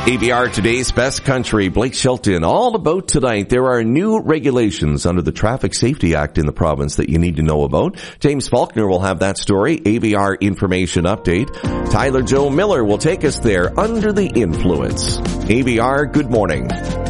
ABR Today's Best Country, Blake Shelton, all about tonight. There are new regulations under the Traffic Safety Act in the province that you need to know about. James Faulkner will have that story. ABR Information Update. Tyler Joe Miller will take us there under the influence. ABR, good morning.